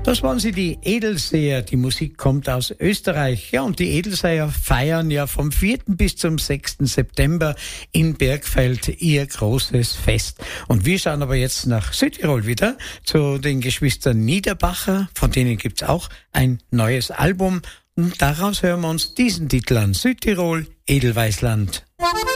Das waren sie, die Edelseher. Die Musik kommt aus Österreich. Ja, und die Edelseher feiern ja vom 4. bis zum 6. September in Bergfeld ihr großes Fest. Und wir schauen aber jetzt nach Südtirol wieder zu den Geschwistern Niederbacher. Von denen gibt's auch ein neues Album. Und daraus hören wir uns diesen Titel an. Südtirol, Edelweißland.